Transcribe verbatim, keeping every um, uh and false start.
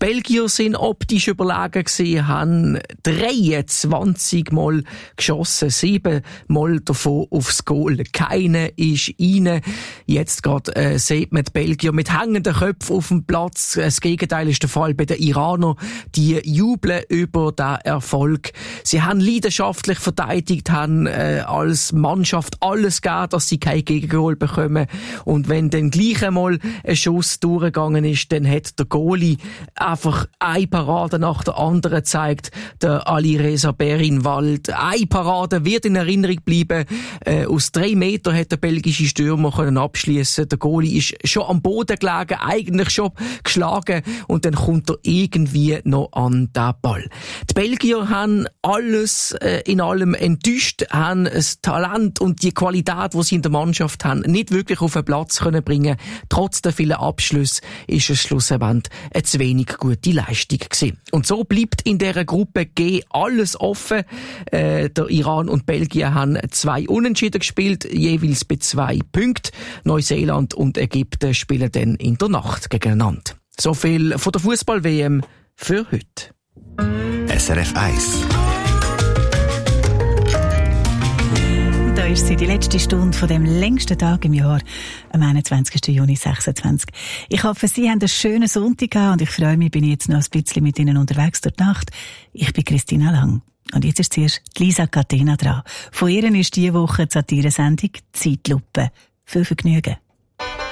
Belgier sind optisch überlegen gewesen, haben dreiundzwanzig Mal geschossen, sieben Mal davon aufs Goal. Keine ist rein. Jetzt gerade äh, sieht man die Belgier mit hängenden Köpfen auf dem Platz. Das Gegenteil ist der Fall bei den Iranern. Die jubeln über den Erfolg. Sie haben leidenschaftlich verteidigt, haben äh, als Mannschaft alles gegeben, dass sie kein Gegengol bekommen. Und wenn dann gleich einmal ein Schuss durchgegangen ist, dann hat der Goalie einfach eine Parade nach der anderen gezeigt. Der Alireza Berinwald. Eine Parade wird in Erinnerung bleiben. Äh, aus drei Metern hat der belgische Stürmer können abschließen. Der Goalie ist schon am Boden gelegen, eigentlich schon geschlagen, und dann kommt er irgendwie noch an den Ball. Die Belgier haben alles äh, in allem enttäuscht, haben das Talent und die Qualität, die sie in der Mannschaft haben, nicht wirklich auf den Platz können bringen. Trotz der vielen Abschlüsse ist es schlussendlich eine zu wenig gute Leistung gewesen. Und so bleibt in dieser Gruppe G alles offen. Äh, der Iran und Belgien haben zwei Unentschieden gespielt, jeweils bei zwei Punkten. Neuseeland und Ägypten spielen dann in der Nacht gegeneinander. So viel von der Fußball-W M für heute. S R F eins. Da ist sie, die letzte Stunde von dem längsten Tag im Jahr, am einundzwanzigsten Juni sechsundzwanzig. Ich hoffe, Sie haben einen schönen Sonntag gehabt und ich freue mich, bin jetzt noch ein bisschen mit Ihnen unterwegs durch die Nacht. Ich bin Christina Lang. Und jetzt ist zuerst Lisa Catena dran. Von ihr ist diese Woche die Satire-Sendung Zeitlupe. Viel Vergnügen.